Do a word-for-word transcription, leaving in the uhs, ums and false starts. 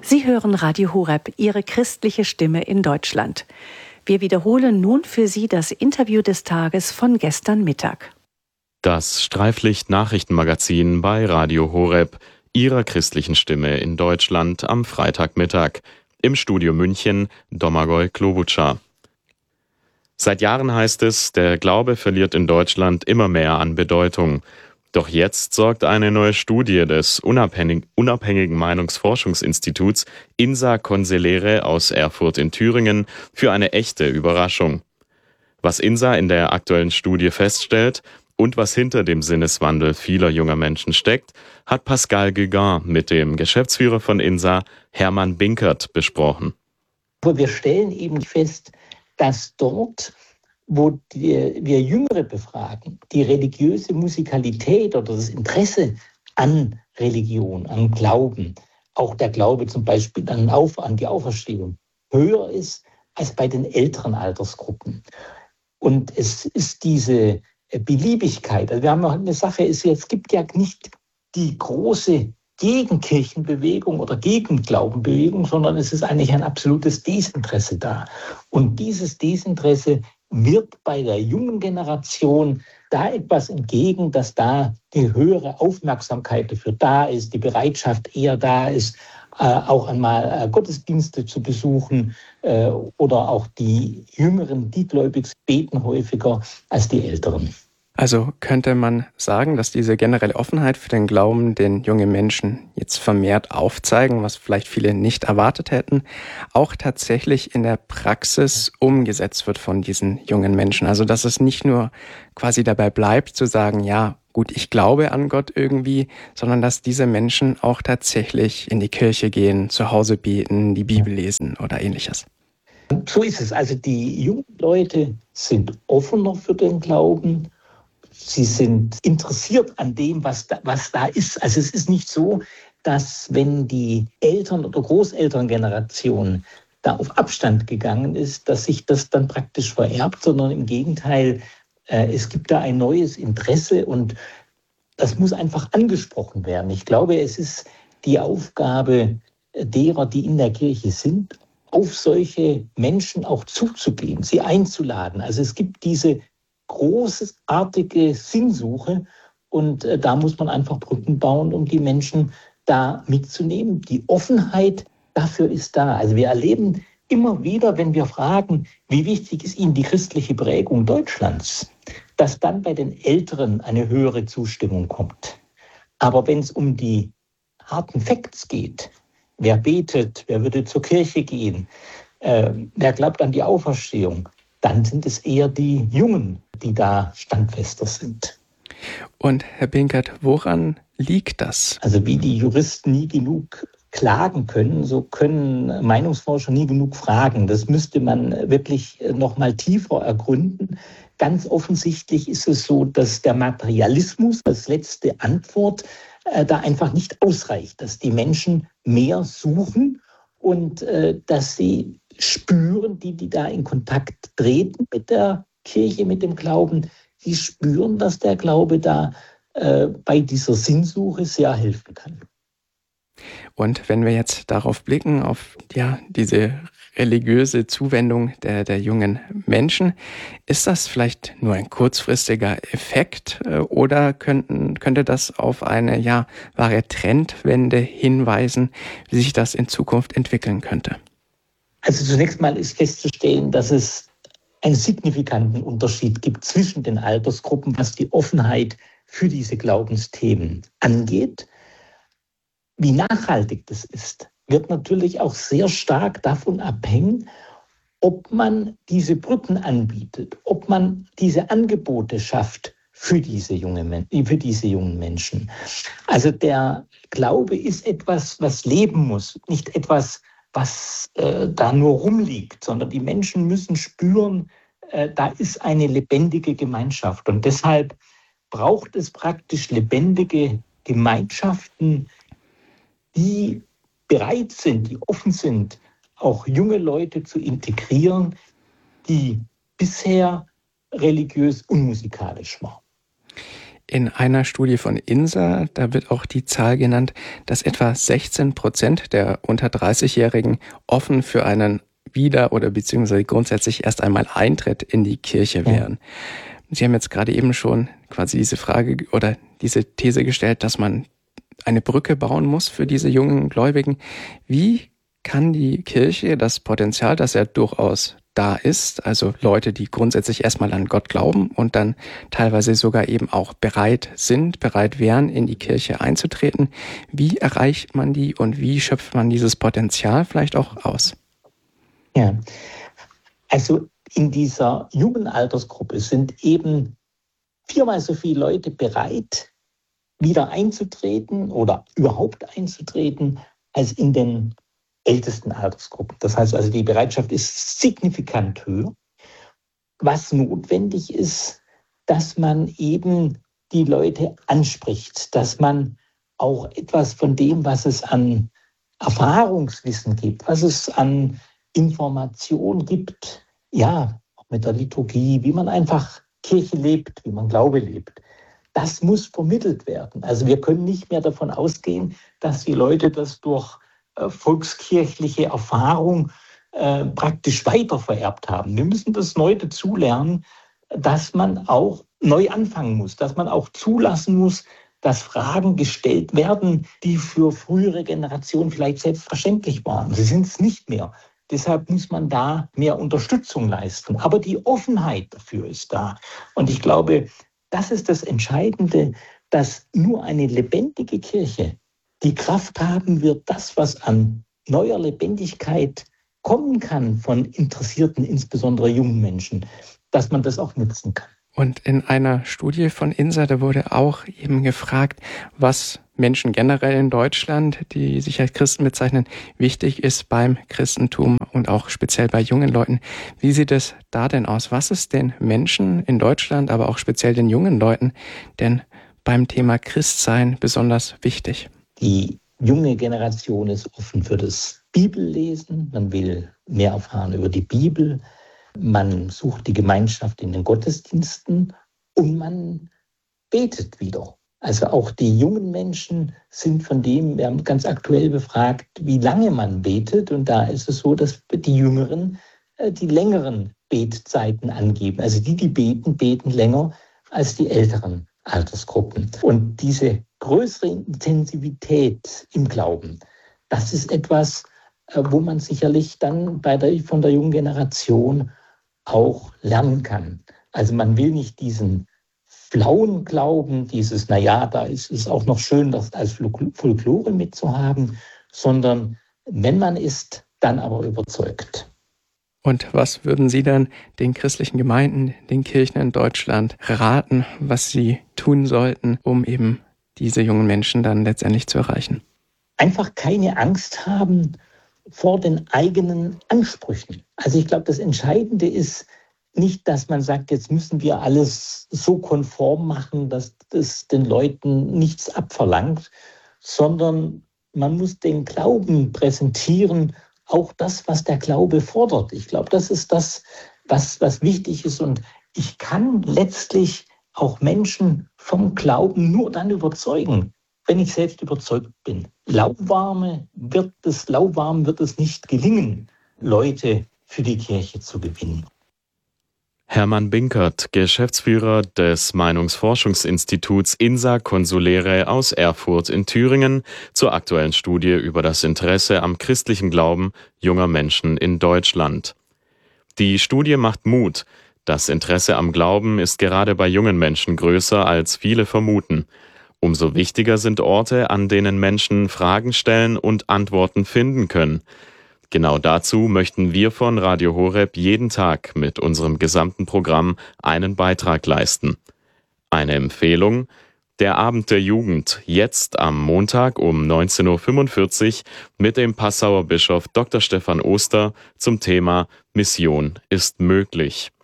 Sie hören Radio Horeb, Ihre christliche Stimme in Deutschland. Wir wiederholen nun für Sie das Interview des Tages von gestern Mittag. Das Streiflicht-Nachrichtenmagazin bei Radio Horeb, Ihrer christlichen Stimme in Deutschland am Freitagmittag. Im Studio München, Domagoj Klobučar. Seit Jahren heißt es, der Glaube verliert in Deutschland immer mehr an Bedeutung. Doch jetzt sorgt eine neue Studie des unabhängig, unabhängigen Meinungsforschungsinstituts INSA Conselere aus Erfurt in Thüringen für eine echte Überraschung. Was INSA in der aktuellen Studie feststellt und was hinter dem Sinneswandel vieler junger Menschen steckt, hat Pascal Guégan mit dem Geschäftsführer von INSA, Hermann Binkert, besprochen. Wir stellen eben fest, dass dort, wo die, wir Jüngere befragen, die religiöse Musikalität oder das Interesse an Religion, an Glauben, auch der Glaube zum Beispiel an, Auf, an die Auferstehung, höher ist als bei den älteren Altersgruppen. Und es ist diese Beliebigkeit, also wir haben eine Sache, es gibt ja nicht die große Gegenkirchenbewegung oder Gegenglaubenbewegung, sondern es ist eigentlich ein absolutes Desinteresse da. Und dieses Desinteresse wird bei der jungen Generation da etwas entgegen, dass da die höhere Aufmerksamkeit dafür da ist, die Bereitschaft eher da ist, äh, auch einmal äh, Gottesdienste zu besuchen äh, oder auch die Jüngeren, die gläubig beten häufiger als die Älteren. Also könnte man sagen, dass diese generelle Offenheit für den Glauben den jungen Menschen jetzt vermehrt aufzeigen, was vielleicht viele nicht erwartet hätten, auch tatsächlich in der Praxis umgesetzt wird von diesen jungen Menschen. Also dass es nicht nur quasi dabei bleibt zu sagen, ja gut, ich glaube an Gott irgendwie, sondern dass diese Menschen auch tatsächlich in die Kirche gehen, zu Hause beten, die Bibel lesen oder ähnliches. So ist es. Also die jungen Leute sind offener für den Glauben. Sie sind interessiert an dem, was da, was da ist. Also es ist nicht so, dass wenn die Eltern- oder Großelterngeneration da auf Abstand gegangen ist, dass sich das dann praktisch vererbt, sondern im Gegenteil, äh, es gibt da ein neues Interesse und das muss einfach angesprochen werden. Ich glaube, es ist die Aufgabe derer, die in der Kirche sind, auf solche Menschen auch zuzugehen, sie einzuladen. Also es gibt diese großartige Sinnsuche und äh, da muss man einfach Brücken bauen, um die Menschen da mitzunehmen. Die Offenheit dafür ist da. Also wir erleben immer wieder, wenn wir fragen, wie wichtig ist Ihnen die christliche Prägung Deutschlands, dass dann bei den Älteren eine höhere Zustimmung kommt. Aber wenn es um die harten Facts geht, wer betet, wer würde zur Kirche gehen, äh, wer glaubt an die Auferstehung, dann sind es eher die Jungen, die da standfester sind. Und Herr Binkert, woran liegt das? Also wie die Juristen nie genug klagen können, so können Meinungsforscher nie genug fragen. Das müsste man wirklich noch mal tiefer ergründen. Ganz offensichtlich ist es so, dass der Materialismus als letzte Antwort äh, da einfach nicht ausreicht, dass die Menschen mehr suchen und äh, dass sie spüren, die, die da in Kontakt treten mit der Kirche, mit dem Glauben, die spüren, dass der Glaube da äh, bei dieser Sinnsuche sehr helfen kann. Und wenn wir jetzt darauf blicken, auf ja diese religiöse Zuwendung der, der jungen Menschen, ist das vielleicht nur ein kurzfristiger Effekt äh, oder könnten, könnte das auf eine ja wahre Trendwende hinweisen, wie sich das in Zukunft entwickeln könnte? Also zunächst mal ist festzustellen, dass es einen signifikanten Unterschied gibt zwischen den Altersgruppen, was die Offenheit für diese Glaubensthemen angeht. Wie nachhaltig das ist, wird natürlich auch sehr stark davon abhängen, ob man diese Brücken anbietet, ob man diese Angebote schafft für diese, junge, für diese jungen Menschen. Also der Glaube ist etwas, was leben muss, nicht etwas, was äh, da nur rumliegt, sondern die Menschen müssen spüren, äh, da ist eine lebendige Gemeinschaft. Und deshalb braucht es praktisch lebendige Gemeinschaften, die bereit sind, die offen sind, auch junge Leute zu integrieren, die bisher religiös unmusikalisch waren. In einer Studie von I N S A, da wird auch die Zahl genannt, dass etwa sechzehn Prozent der unter dreißig-Jährigen offen für einen wieder oder beziehungsweise grundsätzlich erst einmal Eintritt in die Kirche wären. Ja. Sie haben jetzt gerade eben schon quasi diese Frage oder diese These gestellt, dass man eine Brücke bauen muss für diese jungen Gläubigen. Wie kann die Kirche das Potenzial, das ja durchaus da ist, also Leute, die grundsätzlich erstmal an Gott glauben und dann teilweise sogar eben auch bereit sind, bereit wären, in die Kirche einzutreten, wie erreicht man die und wie schöpft man dieses Potenzial vielleicht auch aus? Ja, also in dieser jungen Altersgruppe sind eben viermal so viele Leute bereit, wieder einzutreten oder überhaupt einzutreten, als in den ältesten Altersgruppen. Das heißt also, die Bereitschaft ist signifikant höher. Was notwendig ist, dass man eben die Leute anspricht, dass man auch etwas von dem, was es an Erfahrungswissen gibt, was es an Information gibt, ja, auch mit der Liturgie, wie man einfach Kirche lebt, wie man Glaube lebt. Das muss vermittelt werden. Also wir können nicht mehr davon ausgehen, dass die Leute das durch äh, volkskirchliche Erfahrung äh, praktisch weitervererbt haben. Wir müssen das neu dazulernen, dass man auch neu anfangen muss, dass man auch zulassen muss, dass Fragen gestellt werden, die für frühere Generationen vielleicht selbstverständlich waren. Sie sind es nicht mehr. Deshalb muss man da mehr Unterstützung leisten. Aber die Offenheit dafür ist da. Und ich glaube, das ist das Entscheidende, dass nur eine lebendige Kirche die Kraft haben wird, das, was an neuer Lebendigkeit kommen kann von interessierten, insbesondere jungen Menschen, dass man das auch nutzen kann. Und in einer Studie von I N S A, da wurde auch eben gefragt, was Menschen generell in Deutschland, die sich als Christen bezeichnen, wichtig ist beim Christentum und auch speziell bei jungen Leuten. Wie sieht es da denn aus? Was ist den Menschen in Deutschland, aber auch speziell den jungen Leuten denn beim Thema Christsein besonders wichtig? Die junge Generation ist offen für das Bibellesen. Man will mehr erfahren über die Bibel. Man sucht die Gemeinschaft in den Gottesdiensten und man betet wieder. Also auch die jungen Menschen sind von dem, wir haben ganz aktuell befragt, wie lange man betet. Und da ist es so, dass die Jüngeren die längeren Betzeiten angeben. Also die, die beten, beten länger als die älteren Altersgruppen. Und diese größere Intensivität im Glauben, das ist etwas, wo man sicherlich dann bei der, von der jungen Generation auch lernen kann. Also man will nicht diesen flauen Glauben, dieses, naja, da ist es auch noch schön, das als Folklore mitzuhaben, sondern wenn man ist, dann aber überzeugt. Und was würden Sie dann den christlichen Gemeinden, den Kirchen in Deutschland raten, was sie tun sollten, um eben diese jungen Menschen dann letztendlich zu erreichen? Einfach keine Angst haben vor den eigenen Ansprüchen. Also ich glaube, das Entscheidende ist nicht, dass man sagt, jetzt müssen wir alles so konform machen, dass das den Leuten nichts abverlangt, sondern man muss den Glauben präsentieren, auch das, was der Glaube fordert. Ich glaube, das ist das, was, was wichtig ist. Und ich kann letztlich auch Menschen vom Glauben nur dann überzeugen, wenn ich selbst überzeugt bin. Lauwarme wird es, lauwarm wird es nicht gelingen, Leute für die Kirche zu gewinnen. Hermann Binkert, Geschäftsführer des Meinungsforschungsinstituts INSA Consulere aus Erfurt in Thüringen, zur aktuellen Studie über das Interesse am christlichen Glauben junger Menschen in Deutschland. Die Studie macht Mut. Das Interesse am Glauben ist gerade bei jungen Menschen größer, als viele vermuten. Umso wichtiger sind Orte, an denen Menschen Fragen stellen und Antworten finden können. Genau dazu möchten wir von Radio Horeb jeden Tag mit unserem gesamten Programm einen Beitrag leisten. Eine Empfehlung: Der Abend der Jugend, jetzt am Montag um neunzehn Uhr fünfundvierzig mit dem Passauer Bischof Doktor Stefan Oster zum Thema Mission ist möglich.